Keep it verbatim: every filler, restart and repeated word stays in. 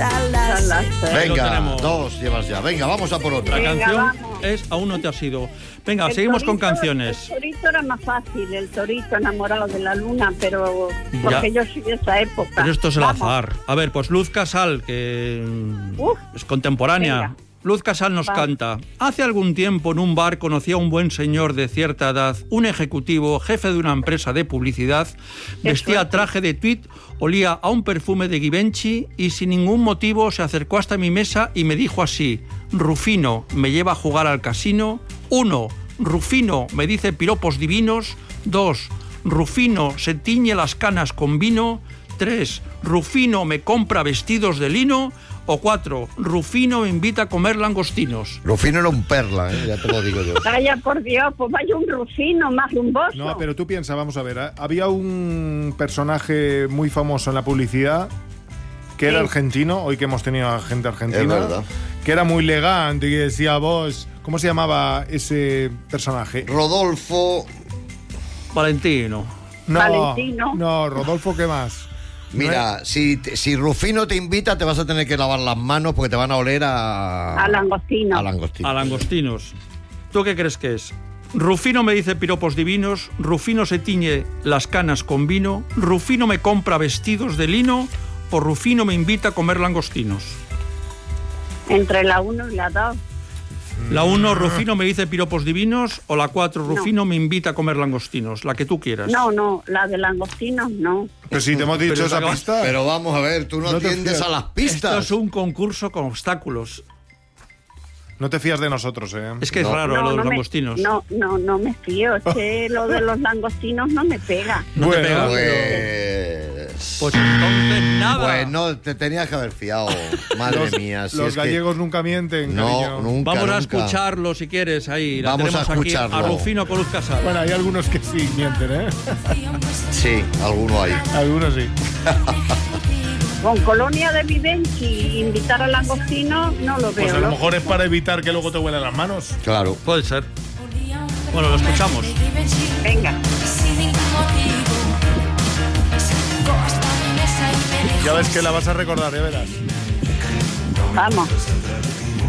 Salaces. Venga, dos llevas ya. Venga, vamos a por otra. La Venga, canción vamos. es Aún no te has ido. Venga, El seguimos con torito- canciones. El torito era más fácil, el torito enamorado de la luna, pero Ya. porque yo soy de esa época. Pero esto es el Vamos. azar. A ver, pues Luz Casal, que mm, Uf. es contemporánea. Venga. Luz Casal nos Va. canta. Hace algún tiempo en un bar conocí a un buen señor de cierta edad, un ejecutivo, jefe de una empresa de publicidad, vestía suerte. traje de tweed, olía a un perfume de Givenchy y sin ningún motivo se acercó hasta mi mesa y me dijo así: Rufino, ¿me lleva a jugar al casino? Uno, Rufino, me dice piropos divinos. Dos, Rufino, se tiñe las canas con vino. Tres, Rufino, me compra vestidos de lino. O cuatro, Rufino me invita a comer langostinos. Rufino era un perla, ¿eh? Ya te lo digo yo. Vaya por Dios, pues vaya un Rufino más rumboso. No, pero tú piensas, vamos a ver, ¿eh? Había un personaje muy famoso en la publicidad que era Sí. argentino, hoy que hemos tenido a gente argentina, Es verdad. que era muy elegante y decía vos, ¿cómo se llamaba ese personaje? Rodolfo. Valentino. No, Valentino. no, Rodolfo, ¿qué más? Mira, si, te- si Rufino te invita, te vas a tener que lavar las manos porque te van a oler a... A langostino. A langostino. A langostinos. ¿Tú qué crees que es? Rufino me dice piropos divinos, Rufino se tiñe las canas con vino, Rufino me compra vestidos de lino o Rufino me invita a comer langostinos. Entre la uno y la dos. La uno, Rufino me dice piropos divinos, o la cuatro, No. Rufino me invita a comer langostinos, la que tú quieras. No, no, la de langostinos no. Pero si te hemos dicho Pero esa acabas- pista. Pero vamos a ver, tú no, No te atiendes fías. a las Esto pistas. es un concurso con obstáculos. No te fías de nosotros, ¿eh? Es que es No. raro no, lo de los no me- langostinos. No, no, no me fío. Es que lo de los langostinos no me pega. No te Bueno, pega. Pues... Pues entonces nada. Bueno, te tenías que haber fiado. Madre los, mía. Si los es que- gallegos nunca mienten, No, cariño. nunca, Vamos a nunca. escucharlo si quieres ahí. La Vamos a tenemos aquí escucharlo. a Rufino con Luz Casal. Bueno, hay algunos que sí mienten, ¿eh? Sí, alguno hay. Algunos sí. Con colonia de Vivenchi invitar a langostino no lo veo. Pues a lo ¿no? mejor es para evitar que luego te huelan las manos. Claro. Puede ser. Bueno, lo escuchamos. Venga. Ya ves que la vas a recordar, ya verás. Vamos.